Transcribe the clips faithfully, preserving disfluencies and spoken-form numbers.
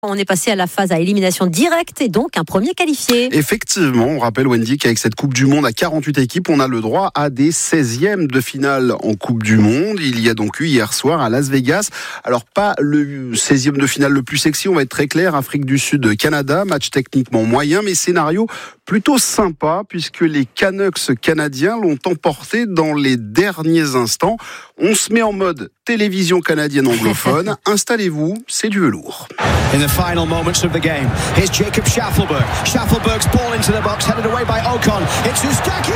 On est passé à la phase à élimination directe et donc un premier qualifié. Effectivement, on rappelle Wendy qu'avec cette Coupe du Monde à quarante-huit équipes, on a le droit à des seizièmes de finale en Coupe du Monde. Il y a donc eu hier soir à Las Vegas. Alors pas le seizième de finale le plus sexy, on va être très clair. Afrique du Sud, Canada, match techniquement moyen, mais scénario plutôt sympa puisque les Canucks canadiens l'ont emporté dans les derniers instants. On se met en mode télévision canadienne anglophone. Installez-vous, c'est du velours. In the final moments of the game, here's Jacob Schaffelberg. Schaffelberg's ball into the box, headed away by Ocon. It's Eustáquio!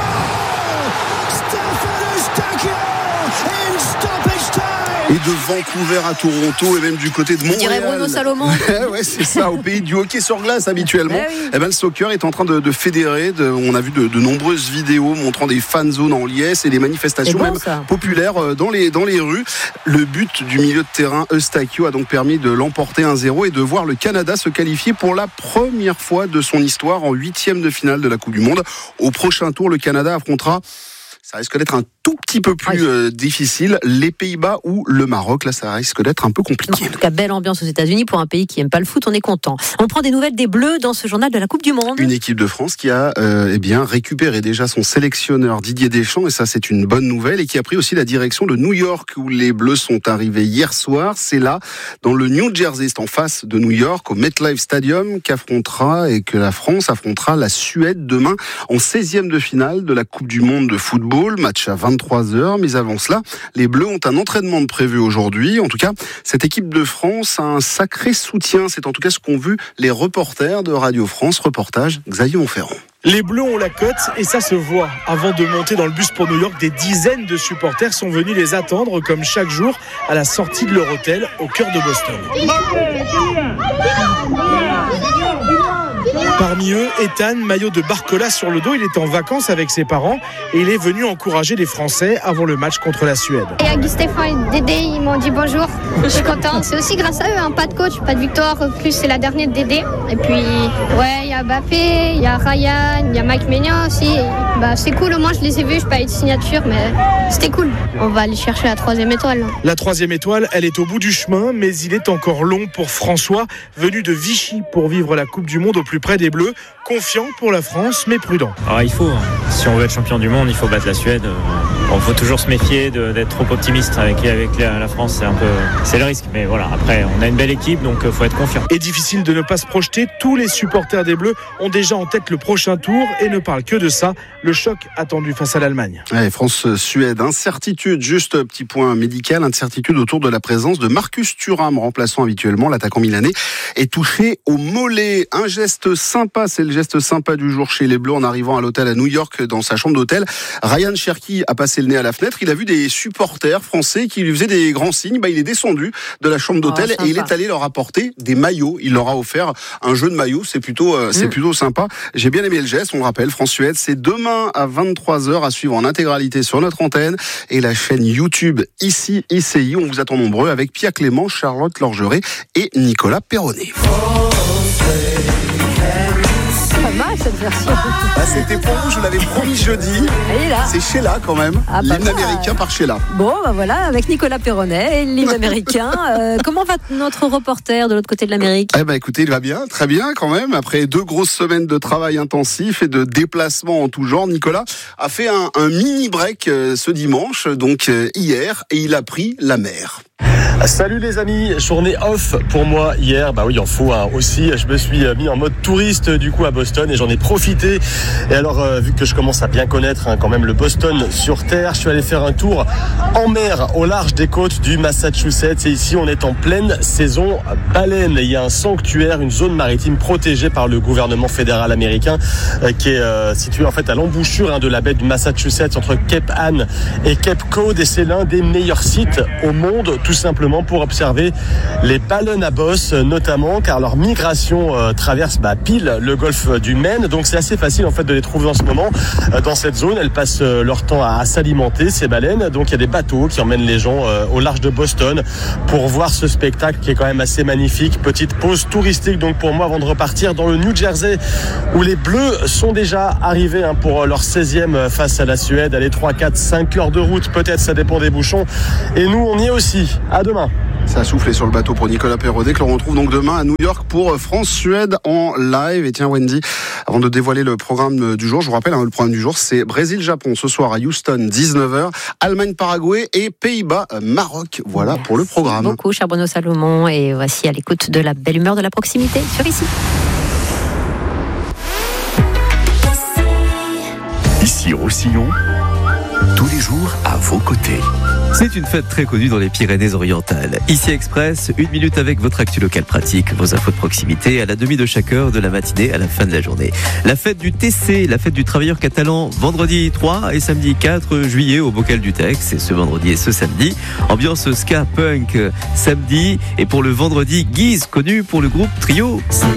Stefan Eustáquio in stoppage time! Et de Vancouver à Toronto et même du côté de Montréal. On dirait Bruno Salomon. Ouais, c'est ça, au pays du hockey sur glace habituellement. Ben oui. Eh ben, le soccer est en train de, de fédérer. De, on a vu de, de nombreuses vidéos montrant des fan zones en liesse et des manifestations bon, même ça. populaires dans les, dans les rues. Le but du milieu de terrain Eustáquio a donc permis de l'emporter un zéro et de voir le Canada se qualifier pour la première fois de son histoire en huitième de finale de la Coupe du Monde. Au prochain tour, le Canada affrontera, ça risque d'être un tout petit peu plus euh, difficile, les Pays-Bas ou le Maroc. Là, ça risque d'être un peu compliqué. En tout cas, belle ambiance aux États-Unis pour un pays qui aime pas le foot. On est content. On prend des nouvelles des Bleus dans ce journal de la Coupe du Monde. Une équipe de France qui a euh, eh bien récupéré déjà son sélectionneur Didier Deschamps, et ça c'est une bonne nouvelle, et qui a pris aussi la direction de New York où les Bleus sont arrivés hier soir. C'est là, dans le New Jersey, c'est en face de New York, au MetLife Stadium, qu'affrontera et que la France affrontera la Suède demain en seizième de finale de la Coupe du Monde de football. Match à vingt-trois heures, mais avant cela, les Bleus ont un entraînement de prévu aujourd'hui. En tout cas, cette équipe de France a un sacré soutien. C'est en tout cas ce qu'ont vu les reporters de Radio France. Reportage Xavier Monferrand. Les Bleus ont la cote et ça se voit. Avant de monter dans le bus pour New York, des dizaines de supporters sont venus les attendre comme chaque jour à la sortie de leur hôtel au cœur de Boston. Parmi eux, Ethan, maillot de Barcola sur le dos, il était en vacances avec ses parents et il est venu encourager les Français avant le match contre la Suède. Il y a Guy Stéphane et Dédé, ils m'ont dit bonjour, je suis content. C'est aussi grâce à eux, hein, pas de coach, pas de victoire, plus c'est la dernière de Dédé. Et puis, ouais, il y a Mbappé, il y a Ryan, il y a Mike Maignan aussi. Et, bah, c'est cool, au moins je les ai vus, je n'ai pas eu de signature, mais c'était cool. On va aller chercher la troisième étoile. La troisième étoile, elle est au bout du chemin, mais il est encore long pour François, venu de Vichy pour vivre la Coupe du Monde au plus près des Bleus, confiant pour la France, mais prudent. Alors il faut, si on veut être champion du monde, il faut battre la Suède. Il faut toujours se méfier de, d'être trop optimiste avec, avec la, la France, c'est un peu, c'est le risque. Mais voilà, après, on a une belle équipe, donc il faut être confiant. Et difficile de ne pas se projeter. Tous les supporters des Bleus ont déjà en tête le prochain tour et ne parlent que de ça. Le choc attendu face à l'Allemagne. Ouais, France-Suède, incertitude, juste petit point médical, incertitude autour de la présence de Marcus Thuram, remplaçant habituellement l'attaquant milanais, est touché au mollet. Un geste sympa, c'est le geste sympa du jour chez les Bleus en arrivant à l'hôtel à New York dans sa chambre d'hôtel. Ryan Cherki a passé le nez à la fenêtre, il a vu des supporters français qui lui faisaient des grands signes. Bah, il est descendu de la chambre d'hôtel oh, et il est allé leur apporter des maillots. Il leur a offert un jeu de maillots, c'est plutôt, euh, mmh. c'est plutôt sympa. J'ai bien aimé le geste, on le rappelle, France-Suède, c'est demain à vingt-trois heures à suivre en intégralité sur notre antenne et la chaîne YouTube ici, I C I. On vous attend nombreux avec Pia Clément, Charlotte Lorgeret et Nicolas Perronnet. Pas mal cette version. Ah, c'était pour vous, je vous l'avais promis jeudi. Elle est là. C'est Sheila quand même. Ah, l'hymne mal. américain par Sheila. Bon, bah voilà, avec Nicolas Perronnet et l'hymne américain. Euh, comment va notre reporter de l'autre côté de l'Amérique ? Eh ben, écoutez, il va bien, très bien quand même. Après deux grosses semaines de travail intensif et de déplacements en tout genre, Nicolas a fait un, un mini break euh, ce dimanche, donc euh, hier, et il a pris la mer. Salut les amis, journée off pour moi hier, bah oui il en faut hein, aussi, je me suis mis en mode touriste du coup à Boston et j'en ai profité. Et alors euh, vu que je commence à bien connaître hein, quand même le Boston sur terre, je suis allé faire un tour en mer au large des côtes du Massachusetts et ici on est en pleine saison baleine. Il y a un sanctuaire, une zone maritime protégée par le gouvernement fédéral américain euh, qui est euh, située en fait à l'embouchure hein, de la baie du Massachusetts entre Cape Ann et Cape Cod et c'est l'un des meilleurs sites au monde tout simplement pour observer les baleines à bosse notamment car leur migration euh, traverse bah, pile le golfe du Maine donc c'est assez facile en fait de les trouver en ce moment euh, dans cette zone. Elles passent euh, leur temps à, à s'alimenter ces baleines donc il y a des bateaux qui emmènent les gens euh, au large de Boston pour voir ce spectacle qui est quand même assez magnifique. Petite pause touristique donc pour moi avant de repartir dans le New Jersey où les Bleus sont déjà arrivés hein, pour leur seizième face à la Suède. Allez trois, quatre, cinq heures de route peut-être, ça dépend des bouchons et nous on y est aussi Merci, à demain. Ça a soufflé sur le bateau pour Nicolas Perronet, que l'on retrouve donc demain à New York pour France-Suède en live. Et tiens Wendy, avant de dévoiler le programme du jour, je vous rappelle, hein, le programme du jour c'est Brésil-Japon ce soir à Houston, dix-neuf heures, Allemagne-Paraguay et Pays-Bas-Maroc. Voilà Merci pour le programme. Merci beaucoup, cher Bruno Salomon. Et voici à l'écoute de la belle humeur de la proximité sur Ici. Ici Roussillon, tous les jours à vos côtés. C'est une fête très connue dans les Pyrénées-Orientales. Ici Express, une minute avec votre actu local pratique, vos infos de proximité à la demi de chaque heure de la matinée à la fin de la journée. La fête du T C, la fête du travailleur catalan, vendredi trois et samedi quatre juillet au Bocal du Tex. C'est ce vendredi et ce samedi. Ambiance ska punk samedi et pour le vendredi, Guise, connu pour le groupe Trio.